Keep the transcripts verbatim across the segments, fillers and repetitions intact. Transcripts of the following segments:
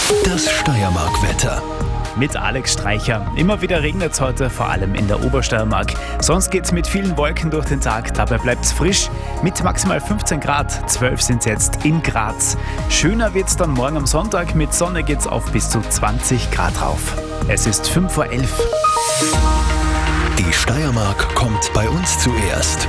Das Steiermark-Wetter. Mit Alex Streicher. Immer wieder regnet es heute, vor allem in der Obersteiermark. Sonst geht es mit vielen Wolken durch den Tag, dabei bleibt es frisch. Mit maximal fünfzehn Grad, zwölf sind es jetzt in Graz. Schöner wird es dann morgen am Sonntag, mit Sonne geht es auf bis zu zwanzig Grad rauf. Es ist fünf vor elf. Die Steiermark kommt bei uns zuerst.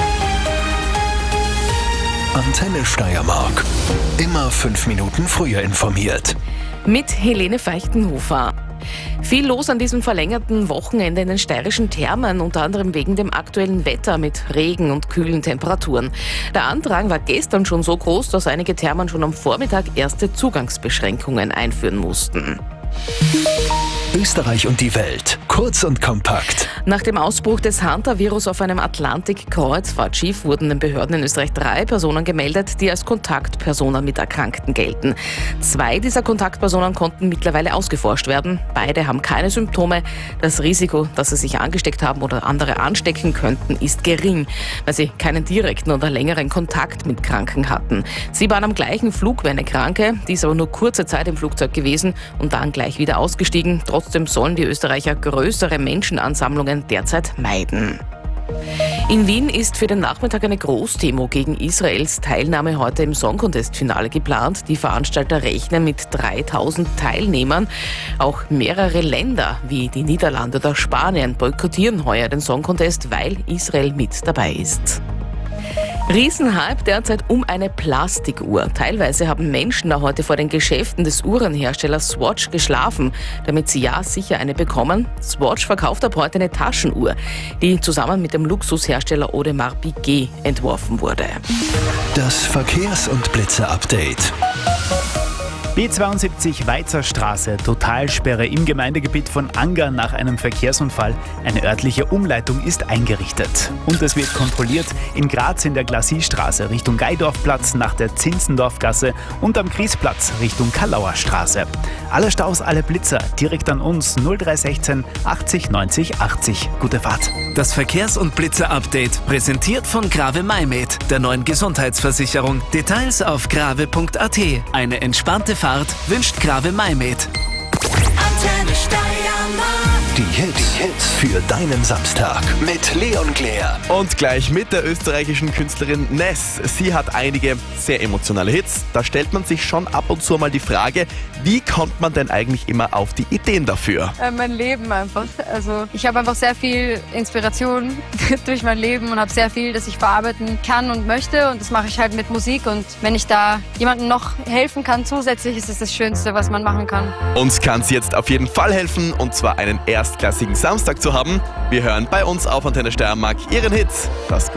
Antenne Steiermark. Immer fünf Minuten früher informiert. Mit Helene Feichtenhofer. Viel los an diesem verlängerten Wochenende in den steirischen Thermen, unter anderem wegen dem aktuellen Wetter mit Regen und kühlen Temperaturen. Der Andrang war gestern schon so groß, dass einige Thermen schon am Vormittag erste Zugangsbeschränkungen einführen mussten. Österreich und die Welt. Kurz und kompakt. Nach dem Ausbruch des Hunter-Virus auf einem Atlantik-Kreuzfahrtschiff wurden den Behörden in Österreich drei Personen gemeldet, die als Kontaktpersonen mit Erkrankten gelten. Zwei dieser Kontaktpersonen konnten mittlerweile ausgeforscht werden. Beide haben keine Symptome. Das Risiko, dass sie sich angesteckt haben oder andere anstecken könnten, ist gering, weil sie keinen direkten oder längeren Kontakt mit Kranken hatten. Sie waren am gleichen Flug wie eine Kranke, die ist aber nur kurze Zeit im Flugzeug gewesen und dann gleich wieder ausgestiegen. Trotzdem sollen die Österreicher größere Menschenansammlungen derzeit meiden. In Wien ist für den Nachmittag eine Großdemo gegen Israels Teilnahme heute im Song Contest-Finale geplant. Die Veranstalter rechnen mit dreitausend Teilnehmern. Auch mehrere Länder wie die Niederlande oder Spanien boykottieren heuer den Song Contest, weil Israel mit dabei ist. Riesenhype derzeit um eine Plastikuhr. Teilweise haben Menschen da heute vor den Geschäften des Uhrenherstellers Swatch geschlafen, damit sie ja sicher eine bekommen. Swatch verkauft ab heute eine Taschenuhr, die zusammen mit dem Luxushersteller Audemars Piguet entworfen wurde. Das Verkehrs- und Blitze-Update. B zweiundsiebzig Weizerstraße, Totalsperre im Gemeindegebiet von Angern nach einem Verkehrsunfall. Eine örtliche Umleitung ist eingerichtet. Und es wird kontrolliert in Graz in der Glassiestraße Richtung Geidorfplatz nach der Zinzendorfgasse und am Griesplatz Richtung Kalauer Straße. Alle Staus, alle Blitzer direkt an uns null drei eins sechs achtzig neunzig achtzig. Gute Fahrt. Das Verkehrs- und Blitzer-Update präsentiert von Grave MyMed, der neuen Gesundheitsversicherung. Details auf grave punkt a t. Eine entspannte Fahrt wünscht Grave MyMed. Antenne Steiermark. Die Hits, Hits für deinen Samstag mit Leon Claire. Und gleich mit der österreichischen Künstlerin Ness. Sie hat einige sehr emotionale Hits. Da stellt man sich schon ab und zu mal die Frage, wie kommt man denn eigentlich immer auf die Ideen dafür? Äh, mein Leben einfach. Also ich habe einfach sehr viel Inspiration durch mein Leben und habe sehr viel, das ich verarbeiten kann und möchte. Und das mache ich halt mit Musik. Und wenn ich da jemandem noch helfen kann zusätzlich, ist es das Schönste, was man machen kann. Uns kann es jetzt auf jeden Fall helfen, und zwar einen erstklassigen Samstag zu haben. Wir hören bei uns auf Antenne Steiermark ihren Hit, das